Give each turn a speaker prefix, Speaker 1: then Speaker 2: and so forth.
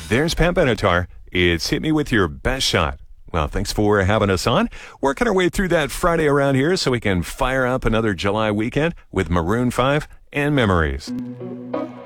Speaker 1: There's Pat Benatar. It's Hit Me With Your Best Shot. Well, thanks for having us on. Working our way through that Friday around here so we can fire up another July weekend with Maroon 5 and Memories.